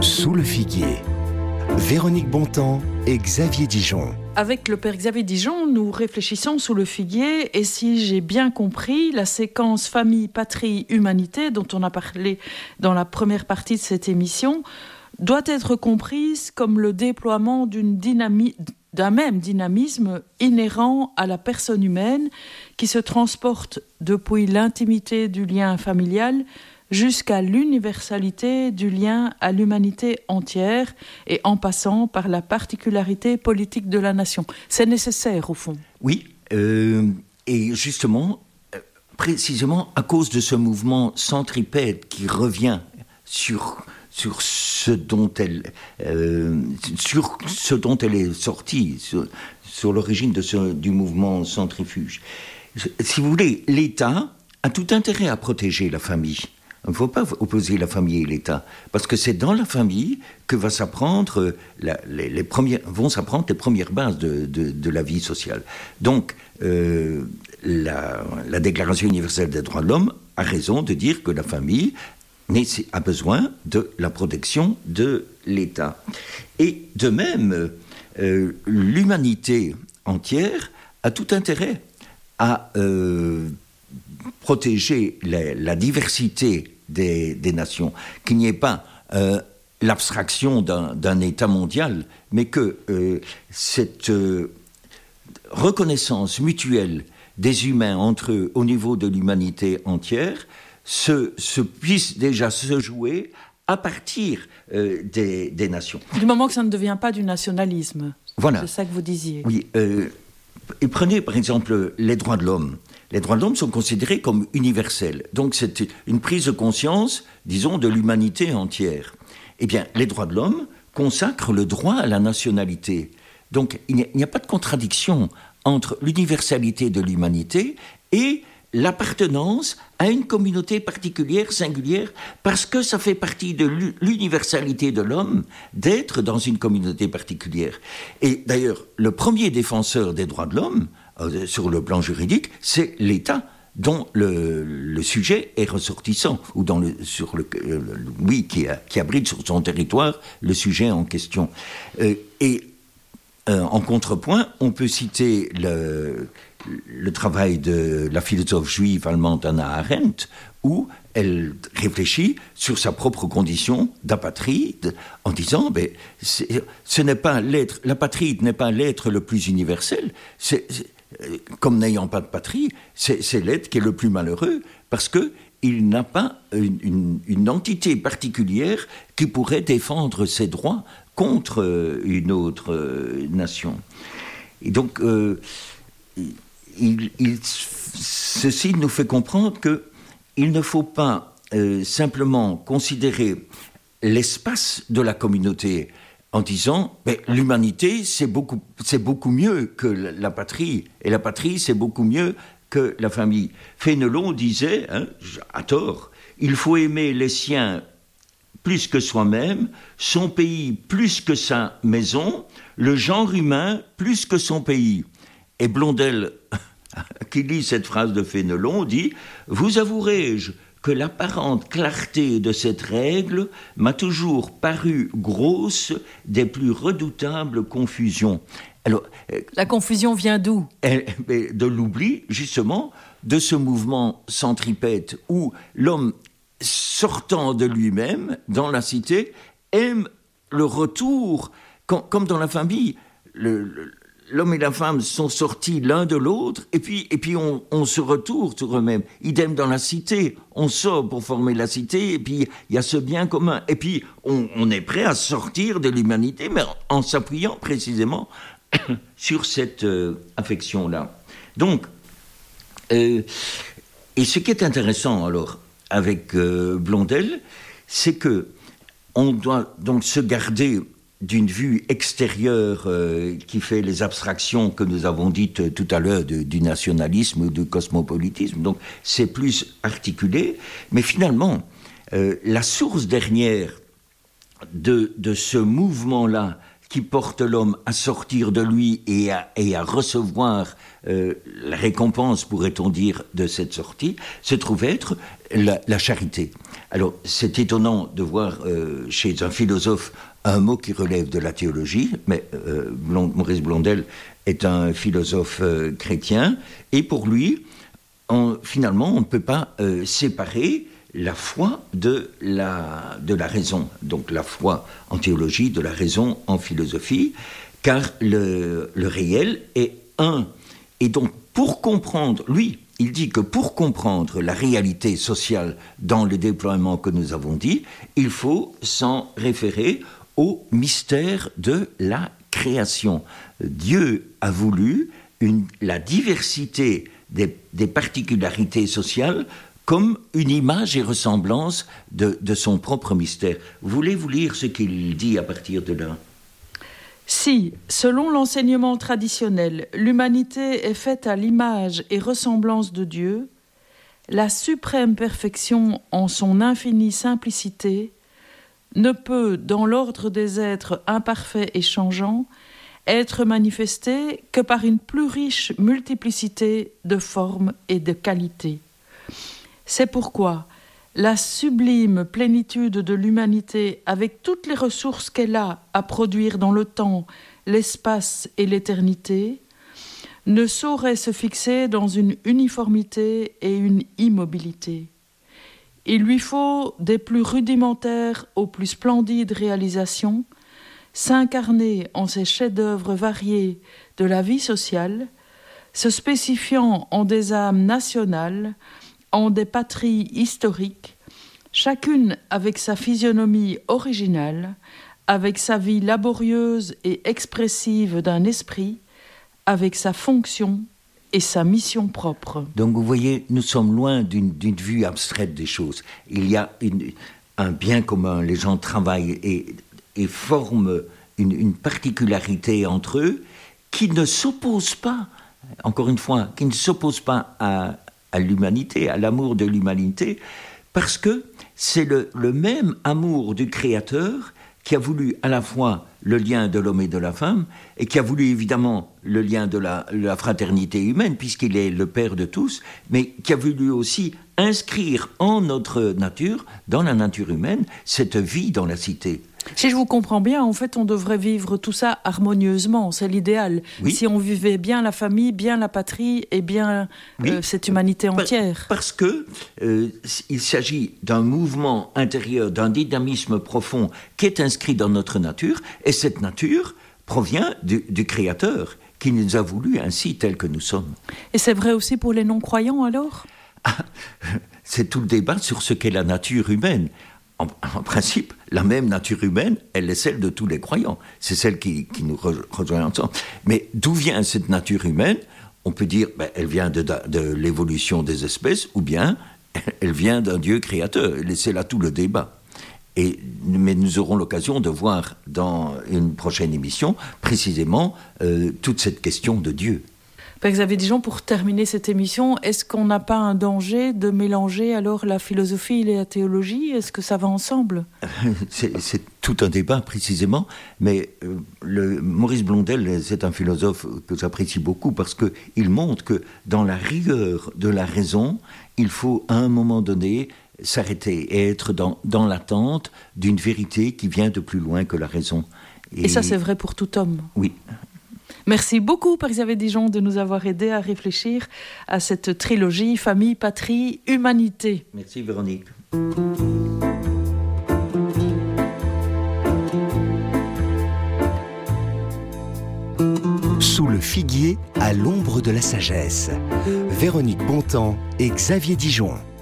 Sous le figuier, Véronique Bontemps et Xavier Dijon. Avec le père Xavier Dijon, nous réfléchissons sous le figuier et si j'ai bien compris, la séquence famille, patrie, humanité dont on a parlé dans la première partie de cette émission doit être comprise comme le déploiement d'un même dynamisme inhérent à la personne humaine qui se transporte depuis l'intimité du lien familial jusqu'à l'universalité du lien à l'humanité entière et en passant par la particularité politique de la nation. C'est nécessaire, au fond. Oui, et justement, précisément à cause de ce mouvement centripète qui revient sur ce dont elle est sortie, sur l'origine du mouvement centrifuge. Si vous voulez, l'État a tout intérêt à protéger la famille. Il ne faut pas opposer la famille et l'État, parce que c'est dans la famille que vont s'apprendre les premières bases de la vie sociale. Donc, la Déclaration universelle des droits de l'homme a raison de dire que la famille a besoin de la protection de l'État. Et de même, l'humanité entière a tout intérêt à protéger la diversité des nations, qu'il n'y ait pas l'abstraction d'un État mondial, mais que cette reconnaissance mutuelle des humains entre eux au niveau de l'humanité entière puisse déjà se jouer à partir des nations. Du moment que ça ne devient pas du nationalisme. Voilà. C'est ça que vous disiez. Oui. Et prenez par exemple les droits de l'homme. Les droits de l'homme sont considérés comme universels. Donc c'est une prise de conscience, disons, de l'humanité entière. Eh bien, les droits de l'homme consacrent le droit à la nationalité. Donc il n'y a pas de contradiction entre l'universalité de l'humanité et l'appartenance à une communauté particulière, singulière, parce que ça fait partie de l'universalité de l'homme d'être dans une communauté particulière. Et d'ailleurs, le premier défenseur des droits de l'homme, sur le plan juridique, c'est l'État, dont le sujet est ressortissant, ou qui abrite sur son territoire le sujet en question. En contrepoint, on peut citer le travail de la philosophe juive allemande Hannah Arendt, où elle réfléchit sur sa propre condition d'apatride en disant l'apatride n'est pas l'être le plus universel, comme n'ayant pas de patrie, c'est l'être qui est le plus malheureux parce qu'il n'a pas une entité particulière qui pourrait défendre ses droits contre une autre nation. Et donc, ceci nous fait comprendre qu'il ne faut pas simplement considérer l'espace de la communauté en disant l'humanité c'est beaucoup mieux que la patrie, et la patrie c'est beaucoup mieux que la famille. Fénelon disait, à tort, il faut aimer les siens plus que soi-même, son pays plus que sa maison, le genre humain plus que son pays. Et Blondel, qui lit cette phrase de Fénelon, dit « Vous avouerai-je que l'apparente clarté de cette règle m'a toujours paru grosse des plus redoutables confusions. » Alors, la confusion vient d'où ? De l'oubli, justement, de ce mouvement centripète où l'homme, sortant de lui-même, dans la cité, aime le retour, comme dans la famille. L'homme et la femme sont sortis l'un de l'autre, et puis on se retourne sur eux-mêmes. Idem dans la cité, on sort pour former la cité, et puis il y a ce bien commun. Et puis on est prêt à sortir de l'humanité, mais en s'appuyant précisément sur cette affection-là. Donc, et ce qui est intéressant alors avec Blondel, c'est que on doit donc se garder d'une vue extérieure qui fait les abstractions que nous avons dites tout à l'heure du nationalisme ou du cosmopolitisme. Donc c'est plus articulé, mais finalement, la source dernière de ce mouvement-là qui porte l'homme à sortir de lui et à recevoir la récompense, pourrait-on dire, de cette sortie, se trouve être la charité. Alors, c'est étonnant de voir chez un philosophe un mot qui relève de la théologie, mais Maurice Blondel est un philosophe chrétien, et pour lui, finalement, on ne peut pas séparer la foi de la raison. Donc la foi en théologie, de la raison en philosophie, car le réel est un. Et donc, pour comprendre, lui, il dit que pour comprendre la réalité sociale dans le déploiement que nous avons dit, il faut s'en référer au mystère de la création. Dieu a voulu la diversité des particularités sociales comme une image et ressemblance de son propre mystère. Voulez-vous lire ce qu'il dit à partir de là ? Si, selon l'enseignement traditionnel, l'humanité est faite à l'image et ressemblance de Dieu, la suprême perfection en son infinie simplicité ne peut, dans l'ordre des êtres imparfaits et changeants, être manifestée que par une plus riche multiplicité de formes et de qualités. C'est pourquoi la sublime plénitude de l'humanité, avec toutes les ressources qu'elle a à produire dans le temps, l'espace et l'éternité, ne saurait se fixer dans une uniformité et une immobilité. Il lui faut des plus rudimentaires aux plus splendides réalisations, s'incarner en ces chefs-d'œuvre variés de la vie sociale, se spécifiant en des âmes nationales, en des patries historiques, chacune avec sa physionomie originale, avec sa vie laborieuse et expressive d'un esprit, avec sa fonction et sa mission propre. Donc vous voyez, nous sommes loin d'une vue abstraite des choses. Il y a un bien commun, les gens travaillent et forment une particularité entre eux qui ne s'oppose pas, encore une fois, qui ne s'oppose pas à l'humanité, à l'amour de l'humanité, parce que c'est le même amour du Créateur qui a voulu à la fois le lien de l'homme et de la femme, et qui a voulu évidemment le lien de la fraternité humaine, puisqu'il est le Père de tous, mais qui a voulu aussi inscrire en notre nature, dans la nature humaine, cette vie dans la cité. Si je vous comprends bien, en fait, on devrait vivre tout ça harmonieusement, c'est l'idéal. Oui. Si on vivait bien la famille, bien la patrie et bien cette humanité entière. Parce que il s'agit d'un mouvement intérieur, d'un dynamisme profond qui est inscrit dans notre nature, et cette nature provient du Créateur qui nous a voulu ainsi tels que nous sommes. Et c'est vrai aussi pour les non-croyants alors ? C'est tout le débat sur ce qu'est la nature humaine. En principe, la même nature humaine, elle est celle de tous les croyants. C'est celle qui nous rejoint ensemble. Mais d'où vient cette nature humaine ? On peut dire, elle vient de l'évolution des espèces, ou bien elle vient d'un Dieu créateur. Et c'est là tout le débat. Mais nous aurons l'occasion de voir dans une prochaine émission, précisément, toute cette question de Dieu. Père Xavier Dijon, pour terminer cette émission, est-ce qu'on n'a pas un danger de mélanger alors la philosophie et la théologie ? Est-ce que ça va ensemble ? C'est tout un débat précisément, mais Maurice Blondel, c'est un philosophe que j'apprécie beaucoup parce qu'il montre que dans la rigueur de la raison, il faut à un moment donné s'arrêter et être dans l'attente d'une vérité qui vient de plus loin que la raison. Et ça, c'est vrai pour tout homme ? Oui. Merci beaucoup, Père Xavier Dijon, de nous avoir aidés à réfléchir à cette trilogie famille, patrie, humanité. Merci, Véronique. Sous le figuier, à l'ombre de la sagesse. Véronique Bontemps et Xavier Dijon.